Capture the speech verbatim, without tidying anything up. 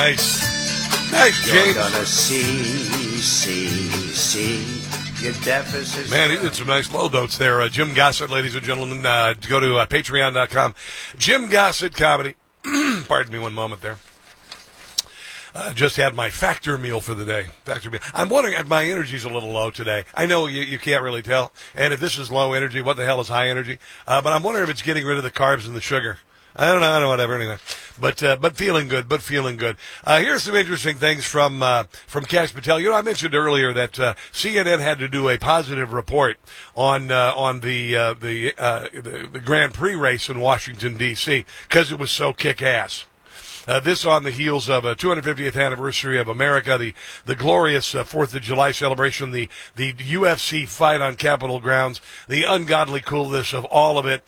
Nice. Nice, You're James. gonna see, see, see your deficits. Man, he did some nice low notes there. Uh, Jim Gossett, ladies and gentlemen. Uh, go to uh, patreon dot com. Jim Gossett Comedy. Pardon me one moment there. Uh, just had my factor meal for the day. Factor meal. I'm wondering if my energy's a little low today. I know you, you can't really tell. And if this is low energy, what the hell is high energy? Uh, but I'm wondering if it's getting rid of the carbs and the sugar. I don't know, I don't know, whatever, anyway. But, uh, but feeling good, but feeling good. Uh, here's some interesting things from, uh, from Kash Patel. You know, I mentioned earlier that, uh, C N N had to do a positive report on, uh, on the, uh, the, uh, the, the Grand Prix race in Washington, D C because it was so kick-ass. Uh, this on the heels of a two hundred fiftieth anniversary of America, the the glorious uh, fourth of July celebration, the the U F C fight on Capitol grounds, the ungodly coolness of all of it.